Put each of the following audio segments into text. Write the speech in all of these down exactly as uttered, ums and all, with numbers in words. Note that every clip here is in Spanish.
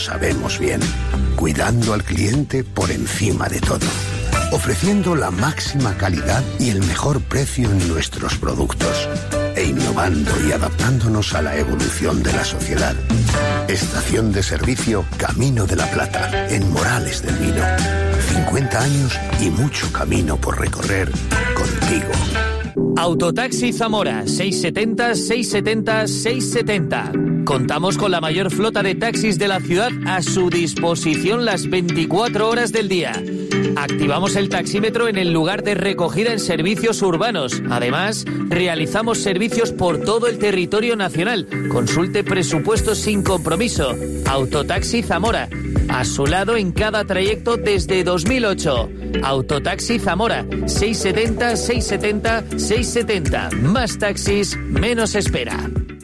Sabemos bien, cuidando al cliente por encima de todo, ofreciendo la máxima calidad y el mejor precio en nuestros productos, e innovando y adaptándonos a la evolución de la sociedad. Estación de servicio Camino de la Plata, en Morales del Vino. cincuenta años y mucho camino por recorrer contigo. Autotaxi Zamora, seis setenta, seis setenta, seis setenta. Contamos con la mayor flota de taxis de la ciudad a su disposición las veinticuatro horas del día. Activamos el taxímetro en el lugar de recogida en servicios urbanos. Además, realizamos servicios por todo el territorio nacional. Consulte presupuestos sin compromiso. Autotaxi Zamora, a su lado en cada trayecto desde dos mil ocho. Autotaxi Zamora, seis setenta, seis setenta, seis setenta. Más taxis, menos espera.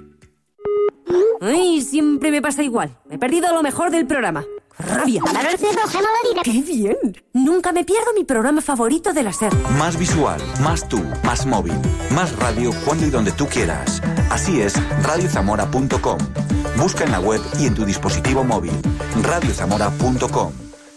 Ay, siempre me pasa igual. Me he perdido lo mejor del programa. ¡Rabia! ¡Qué bien! Nunca me pierdo mi programa favorito de la SER. Más visual, más tú, más móvil, más radio cuando y donde tú quieras. Así es, radio zamora punto com. Busca en la web y en tu dispositivo móvil. radio zamora punto com.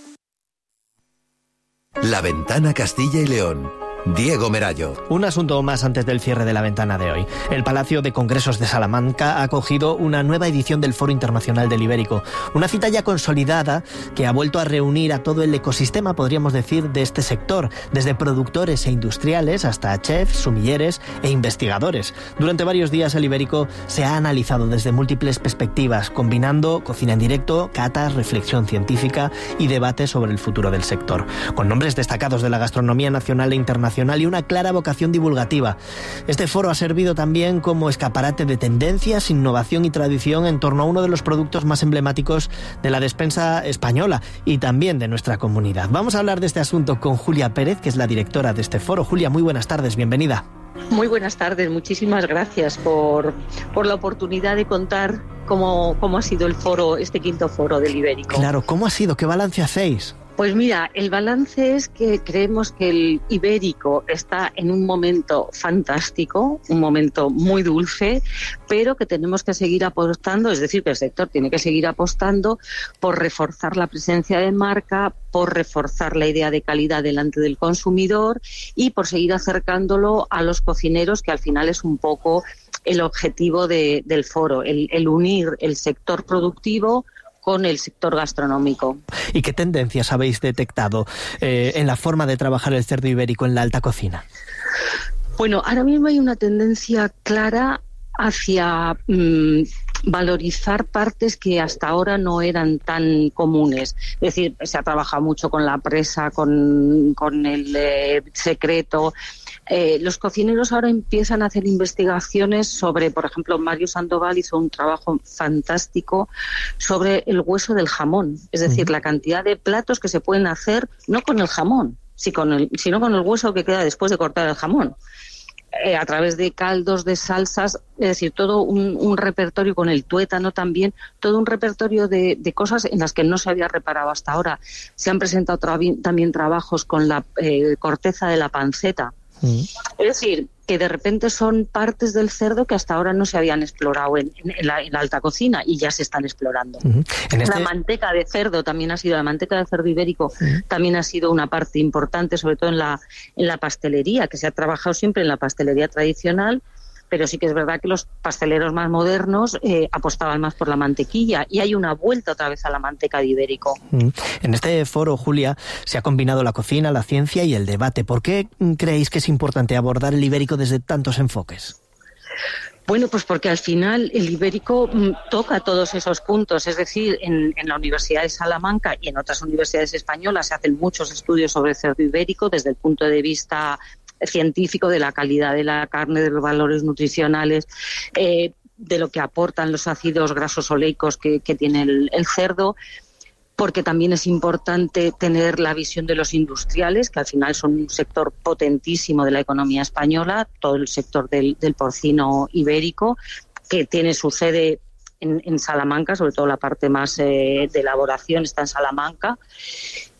La Ventana Castilla y León. Diego Merallo. Un asunto más antes del cierre de la ventana de hoy. El Palacio de Congresos de Salamanca ha acogido una nueva edición del Foro Internacional del Ibérico. Una cita ya consolidada que ha vuelto a reunir a todo el ecosistema, podríamos decir, de este sector, desde productores e industriales hasta chefs, sumilleres e investigadores. Durante varios días el Ibérico se ha analizado desde múltiples perspectivas, combinando cocina en directo, catas, reflexión científica y debate sobre el futuro del sector, con nombres destacados de la gastronomía nacional e internacional y una clara vocación divulgativa. Este foro ha servido también como escaparate de tendencias, innovación y tradición en torno a uno de los productos más emblemáticos de la despensa española y también de nuestra comunidad. Vamos a hablar de este asunto con Julia Pérez, que es la directora de este foro. Julia, muy buenas tardes, bienvenida. Muy buenas tardes, muchísimas gracias por, por la oportunidad de contar cómo, cómo ha sido el foro, este quinto foro del Ibérico. Claro, ¿cómo ha sido? ¿Qué balance hacéis? Pues mira, el balance es que creemos que el Ibérico está en un momento fantástico, un momento muy dulce, pero que tenemos que seguir apostando, es decir, que el sector tiene que seguir apostando por reforzar la presencia de marca, por reforzar la idea de calidad delante del consumidor y por seguir acercándolo a los cocineros, que al final es un poco el objetivo de, del foro, el, el unir el sector productivo con el sector gastronómico. ¿Y qué tendencias habéis detectado eh, en la forma de trabajar el cerdo ibérico en la alta cocina? Bueno, ahora mismo hay una tendencia clara hacia mmm, valorizar partes que hasta ahora no eran tan comunes. Es decir, se ha trabajado mucho con la presa, con, con el eh, secreto. Eh, los cocineros ahora empiezan a hacer investigaciones sobre, por ejemplo, Mario Sandoval hizo un trabajo fantástico sobre el hueso del jamón, es decir, uh-huh. la cantidad de platos que se pueden hacer, no con el jamón, sino con el, sino con el hueso que queda después de cortar el jamón. Eh, a través de caldos, de salsas, es decir, todo un, un repertorio con el tuétano también, todo un repertorio de, de cosas en las que no se había reparado hasta ahora. Se han presentado tra- también trabajos con la eh, corteza de la panceta. Mm. Es decir, que de repente son partes del cerdo que hasta ahora no se habían explorado en, en, la, en la alta cocina y ya se están explorando. Uh-huh. En este... La manteca de cerdo también ha sido, la manteca de cerdo ibérico uh-huh. también ha sido una parte importante, sobre todo en la, en la pastelería, que se ha trabajado siempre en la pastelería tradicional, pero sí que es verdad que los pasteleros más modernos eh, apostaban más por la mantequilla y hay una vuelta otra vez a la manteca de ibérico. En este foro, Julia, se ha combinado la cocina, la ciencia y el debate. ¿Por qué creéis que es importante abordar el ibérico desde tantos enfoques? Bueno, pues porque al final el ibérico mm, toca todos esos puntos, es decir, en, en la Universidad de Salamanca y en otras universidades españolas se hacen muchos estudios sobre el cerdo ibérico desde el punto de vista científico, de la calidad de la carne, de los valores nutricionales, eh, de lo que aportan los ácidos grasos oleicos que, que tiene el, el cerdo, porque también es importante tener la visión de los industriales, que al final son un sector potentísimo de la economía española, todo el sector del, del porcino ibérico, que tiene su sede en, en Salamanca, sobre todo la parte más eh, de elaboración está en Salamanca.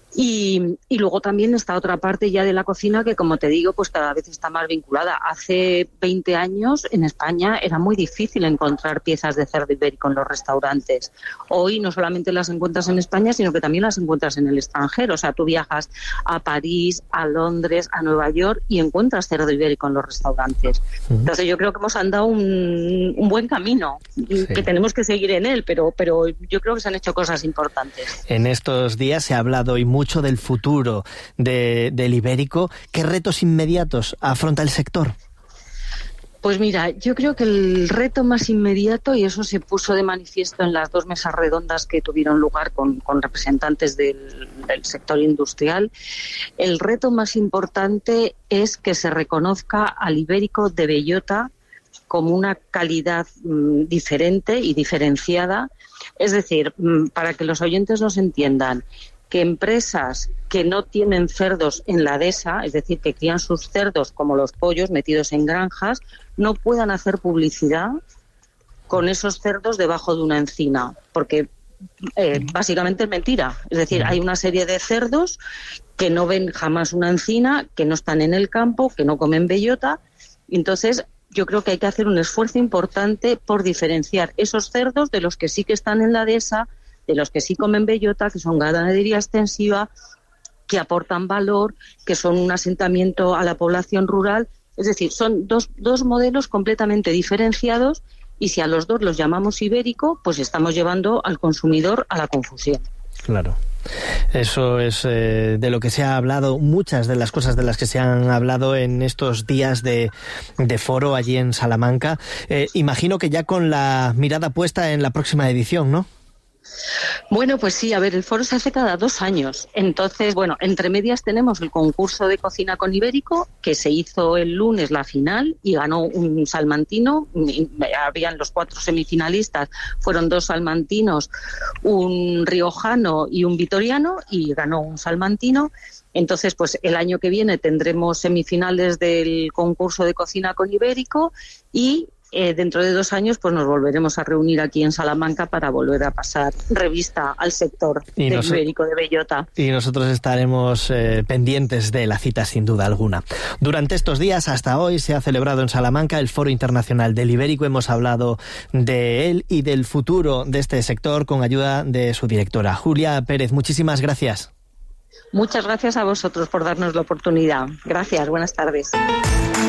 Y, y luego también está otra parte ya de la cocina que, como te digo, pues cada vez está más vinculada. Hace veinte años en España era muy difícil encontrar piezas de cerdo ibérico en los restaurantes. Hoy no solamente las encuentras en España, sino que también las encuentras en el extranjero. O sea, tú viajas a París, a Londres, a Nueva York y encuentras cerdo ibérico en los restaurantes. Entonces yo creo que hemos andado un, un buen camino, sí, que tenemos que seguir en él, pero, pero yo creo que se han hecho cosas importantes. En estos días se ha hablado y mucho del futuro de, del ibérico. ¿Qué retos inmediatos afronta el sector? Pues mira, yo creo que el reto más inmediato, y eso se puso de manifiesto en las dos mesas redondas que tuvieron lugar con, con representantes del, del sector industrial, el reto más importante es que se reconozca al ibérico de bellota como una calidad mmm, diferente y diferenciada. Es decir, mmm, para que los oyentes nos entiendan, que empresas que no tienen cerdos en la dehesa, es decir, que crían sus cerdos como los pollos metidos en granjas, no puedan hacer publicidad con esos cerdos debajo de una encina, porque eh, básicamente es mentira. Es decir, hay una serie de cerdos que no ven jamás una encina, que no están en el campo, que no comen bellota. Entonces, yo creo que hay que hacer un esfuerzo importante por diferenciar esos cerdos de los que sí que están en la dehesa, de los que sí comen bellota, que son ganadería extensiva, que aportan valor, que son un asentamiento a la población rural. Es decir, son dos, dos modelos completamente diferenciados, y si a los dos los llamamos ibérico, pues estamos llevando al consumidor a la confusión. Claro. Eso es eh, de lo que se ha hablado, muchas de las cosas de las que se han hablado en estos días de, de foro allí en Salamanca. Eh, imagino que ya con la mirada puesta en la próxima edición, ¿no? Bueno, pues sí, a ver, el foro se hace cada dos años. Entonces, bueno, entre medias tenemos el concurso de cocina con ibérico, que se hizo el lunes la final y ganó un salmantino. Habían los cuatro semifinalistas, fueron dos salmantinos, un riojano y un vitoriano, y ganó un salmantino. Entonces, pues el año que viene tendremos semifinales del concurso de cocina con ibérico y Eh, dentro de dos años pues nos volveremos a reunir aquí en Salamanca para volver a pasar revista al sector del ibérico de bellota. Y nosotros estaremos eh, pendientes de la cita sin duda alguna. Durante estos días, hasta hoy, se ha celebrado en Salamanca el Foro Internacional del Ibérico. Hemos hablado de él y del futuro de este sector con ayuda de su directora, Julia Pérez. Muchísimas gracias. Muchas gracias a vosotros por darnos la oportunidad. Gracias, buenas tardes.